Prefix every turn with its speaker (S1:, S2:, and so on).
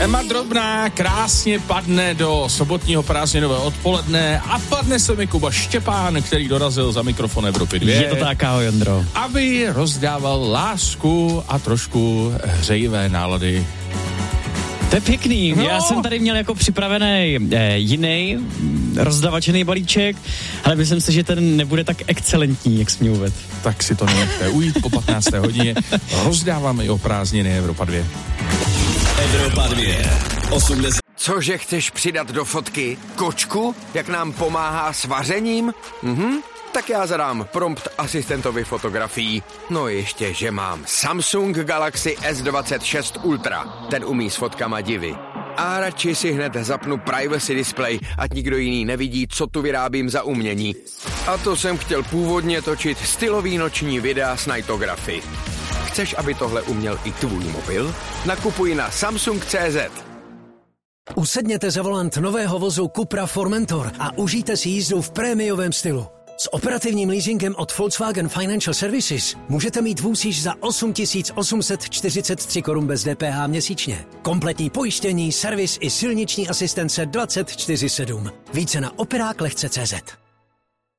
S1: Emma Drobná krásně padne do sobotního prázdninového odpoledne a padne se mi Kuba Štěpán, který dorazil za mikrofon Evropy 2.
S2: Je to tak, ahoj Ondro.
S1: Aby rozdával lásku a trošku hřejivé nálady.
S2: To je pěkný.
S1: No.
S2: Já jsem tady měl jako připravený jiný rozdavačený balíček, ale myslím si, že ten nebude tak excelentní, jak jsi mě uvedl.
S1: Tak si to nenechte ujít po 15. hodině. Rozdáváme i o prázdniny Evropa 2.
S3: Evropa 2. 80.
S4: Cože chceš přidat do fotky? Kočku? Jak nám pomáhá s vařením? Tak já zadám prompt asistentovi fotografií. No ještě, že mám Samsung Galaxy S26 Ultra. Ten umí s fotkama divy. A radši si hned zapnu privacy display, ať nikdo jiný nevidí, co tu vyrábím za umění. A to jsem chtěl původně točit stylový noční videa s nightography. Chceš, aby tohle uměl i tvůj mobil? Nakupuj na Samsung.cz.
S5: Usedněte za volant nového vozu Cupra Formentor a užijte si jízdu v prémiovém stylu. S operativním leasingem od Volkswagen Financial Services můžete mít vůz již za 8 843 korun bez DPH měsíčně. Kompletní pojištění, servis i silniční asistence 24/7. Více na operáklehce.cz.